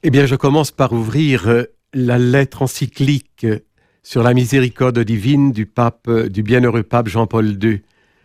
Eh bien, je commence par ouvrir la lettre encyclique sur la miséricorde divine du bienheureux pape Jean-Paul II.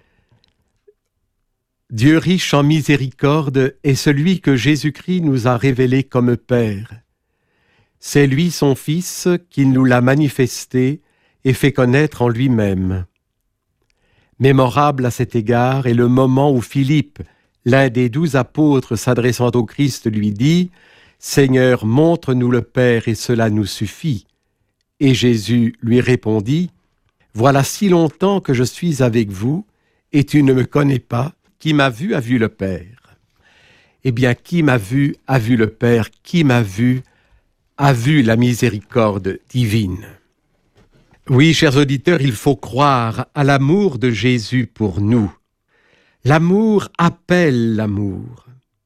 Dieu riche en miséricorde est celui que Jésus-Christ nous a révélé comme Père. C'est lui, son Fils, qui nous l'a manifesté et fait connaître en lui-même. Mémorable à cet égard est le moment où Philippe, l'un des 12 apôtres s'adressant au Christ, lui dit « Seigneur, montre-nous le Père et cela nous suffit. » Et Jésus lui répondit « Voilà si longtemps que je suis avec vous et tu ne me connais pas. Qui m'a vu a vu le Père. » Eh bien, qui m'a vu a vu le Père. Qui m'a vu a vu la miséricorde divine. Oui, chers auditeurs, il faut croire à l'amour de Jésus pour nous. L'amour appelle l'amour.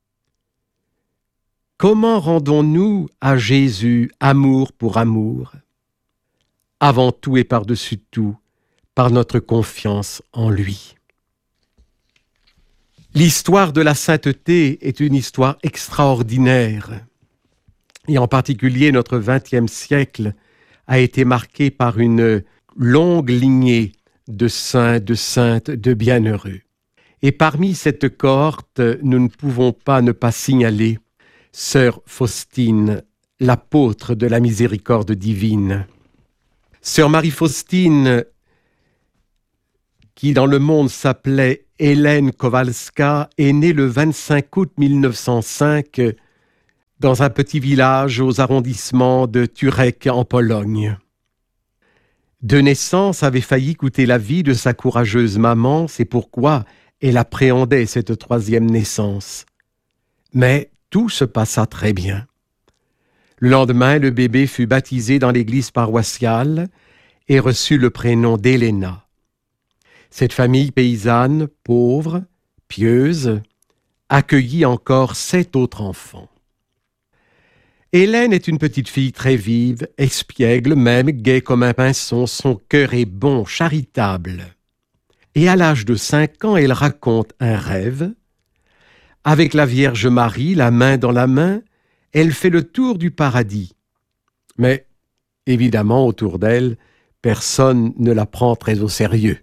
Comment rendons-nous à Jésus amour pour amour? Avant tout et par-dessus tout, par notre confiance en lui. L'histoire de la sainteté est une histoire extraordinaire. Et en particulier, notre XXe siècle a été marqué par une longue lignée de saints, de saintes, de bienheureux. Et parmi cette cohorte, nous ne pouvons pas ne pas signaler Sœur Faustine, l'apôtre de la miséricorde divine. Sœur Marie-Faustine, qui dans le monde s'appelait Hélène Kowalska, est née le 25 août 1905 dans un petit village aux arrondissements de Turek en Pologne. De naissance avait failli coûter la vie de sa courageuse maman, c'est pourquoi elle appréhendait cette troisième naissance. Mais tout se passa très bien. Le lendemain, le bébé fut baptisé dans l'église paroissiale et reçut le prénom d'Héléna. Cette famille paysanne, pauvre, pieuse, accueillit encore 7 autres enfants. Hélène est une petite fille très vive, espiègle même, gaie comme un pinson, son cœur est bon, charitable. Et à l'âge de 5 ans, elle raconte un rêve. Avec la Vierge Marie, la main dans la main, elle fait le tour du paradis. Mais, évidemment, autour d'elle, personne ne la prend très au sérieux.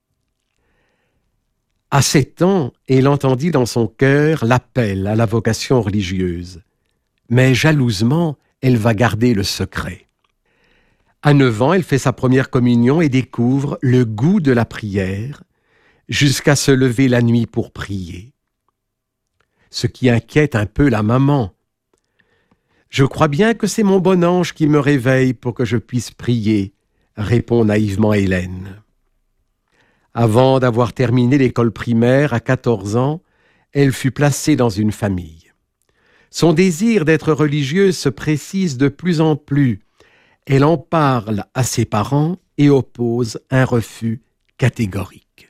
À 7 ans, elle entendit dans son cœur l'appel à la vocation religieuse. Mais jalousement, elle va garder le secret. À 9 ans, elle fait sa première communion et découvre le goût de la prière, jusqu'à se lever la nuit pour prier. Ce qui inquiète un peu la maman. « Je crois bien que c'est mon bon ange qui me réveille pour que je puisse prier », répond naïvement Hélène. Avant d'avoir terminé l'école primaire à 14 ans, elle fut placée dans une famille. Son désir d'être religieuse se précise de plus en plus. Elle en parle à ses parents et oppose un refus catégorique.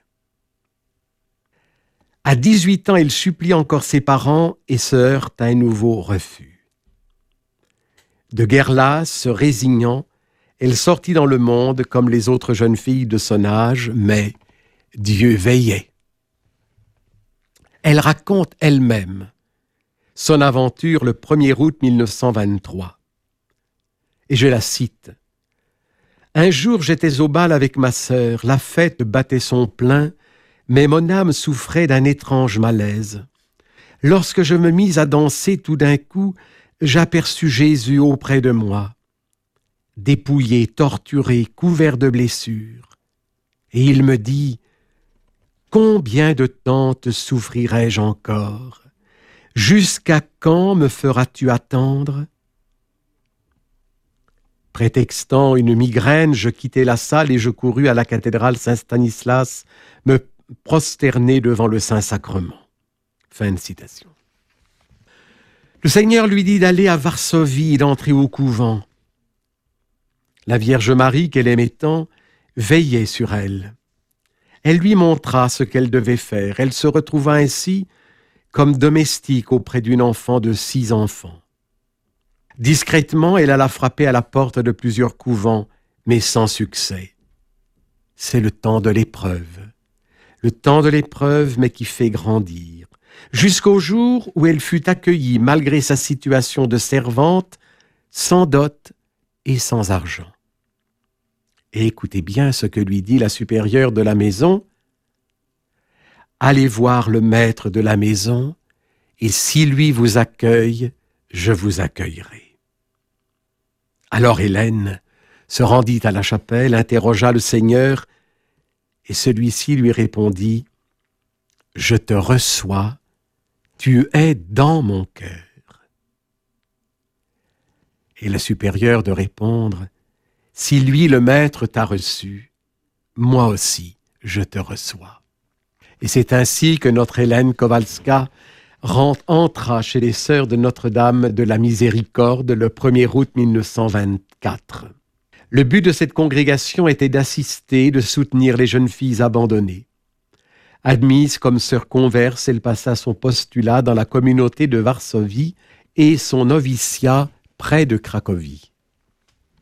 À 18 ans, elle supplie encore ses parents et se heurte à un nouveau refus. De guerre lasse, se résignant, elle sortit dans le monde comme les autres jeunes filles de son âge, mais Dieu veillait. Elle raconte elle-même son aventure le 1er août 1923. Et je la cite. « Un jour, j'étais au bal avec ma sœur, la fête battait son plein, mais mon âme souffrait d'un étrange malaise. Lorsque je me mis à danser, tout d'un coup, j'aperçus Jésus auprès de moi, dépouillé, torturé, couvert de blessures. Et il me dit, « Combien de temps te souffrirai-je encore ? Jusqu'à quand me feras-tu attendre ?» Prétextant une migraine, je quittai la salle et je courus à la cathédrale Saint-Stanislas me prosterner devant le Saint-Sacrement. Fin de citation. Le Seigneur lui dit d'aller à Varsovie et d'entrer au couvent. La Vierge Marie, qu'elle aimait tant, veillait sur elle. Elle lui montra ce qu'elle devait faire. Elle se retrouva ainsi comme domestique auprès d'une enfant de 6 enfants. Discrètement, elle alla frapper à la porte de plusieurs couvents, mais sans succès. C'est le temps de l'épreuve. Le temps de l'épreuve, mais qui fait grandir. jusqu'au jour où elle fut accueillie, malgré sa situation de servante, sans dot et sans argent. Et écoutez bien ce que lui dit la supérieure de la maison. « Allez voir le maître de la maison, et si lui vous accueille, je vous accueillerai. » Alors Hélène se rendit à la chapelle, interrogea le Seigneur, et celui-ci lui répondit « Je te reçois, tu es dans mon cœur. » Et la supérieure de répondre « Si lui, le maître, t'a reçu, moi aussi, je te reçois. » Et c'est ainsi que notre Hélène Kowalska entra chez les Sœurs de Notre-Dame de la Miséricorde le 1er août 1924. Le but de cette congrégation était d'assister, de soutenir les jeunes filles abandonnées. Admise comme sœur converse, elle passa son postulat dans la communauté de Varsovie et son noviciat près de Cracovie.